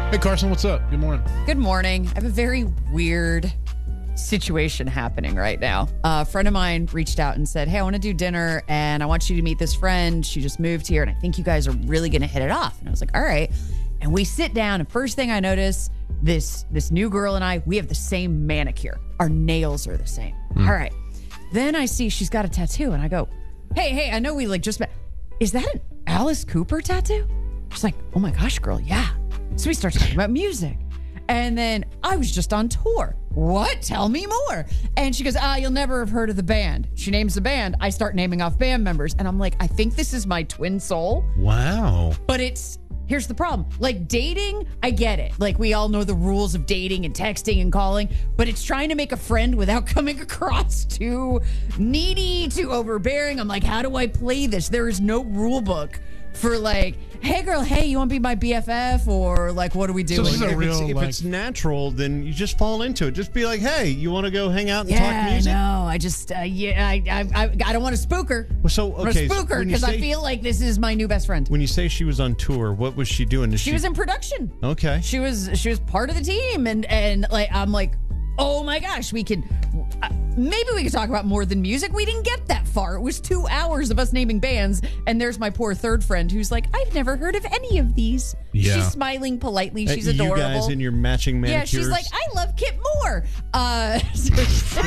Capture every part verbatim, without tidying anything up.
Hey, Carson, what's up? Good morning. Good morning. I have a very weird situation happening right now. Uh, a friend of mine reached out and said, hey, I want to do dinner and I want you to meet this friend. She just moved here and I think you guys are really going to hit it off. And I was like, all right. And we sit down and first thing I notice, this this new girl and I, we have the same manicure. Our nails are the same. Mm. All right. Then I see she's got a tattoo and I go, hey, hey, I know we like just met. Is that an Alice Cooper tattoo? She's like, oh my gosh, girl, yeah. So we start talking about music. And then I was just on tour. What? Tell me more. And she goes, ah, you'll never have heard of the band. She names the band. I start naming off band members. And I'm like, I think this is my twin soul. Wow. But it's, here's the problem. Like dating, I get it. Like we all know the rules of dating and texting and calling. But it's trying to make a friend without coming across too needy, too overbearing. I'm like, how do I play this? There is no rule book for like, hey girl, hey, you want to be my B F F? Or like, what are we doing? So this is a if, real, it's, if like- it's natural, then you just fall into it. Just be like, hey, you want to go hang out and yeah, talk music? no, I just, uh, yeah, I, I, I, I don't want to spook her. Well, so, I'm okay, a so spooker when you because I say- feel like this is my new best friend. When you say she was on tour, what was she doing? Is She was in production. Okay. She was she was part of the team, and and like I'm like, oh my gosh, we can uh, maybe we could talk about more than music. We didn't get that far. It was two hours of us naming bands, and there's my poor third friend who's like, I've never heard of any of these. Yeah. She's smiling politely. Uh, She's you adorable. guys in your matching yeah, manicures. she's like, I love Kit Moore. Uh, so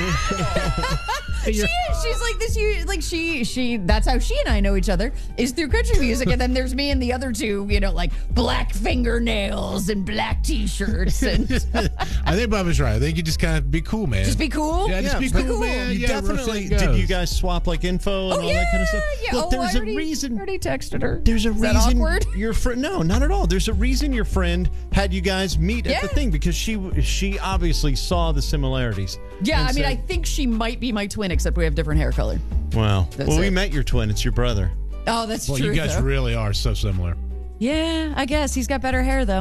she is. She's like this. You like she she. That's how she and I know each other is through country music. And then there's me and the other two. You know, like black fingernails and black t-shirts and I think Bubba's right. I think you just kind of be cool, man. just be cool. Yeah, just Yeah, be but cool, man. You Yeah, definitely rotate did. goes. You guys swap like info and Oh all yeah, that kind of stuff. yeah. Look, oh, there's I a already, reason. Already texted her. There's a Is reason that awkward? your friend. No, not at all. There's a reason your friend had you guys meet Yeah. at the thing because she she obviously saw the similarities. Yeah, and I mean, said, I think she might be my twin, except we have different hair color. Wow. That's Well, we it. met your twin. It's your brother. Oh, that's Well, true. you guys though. really are so similar. Yeah, I guess he's got better hair though.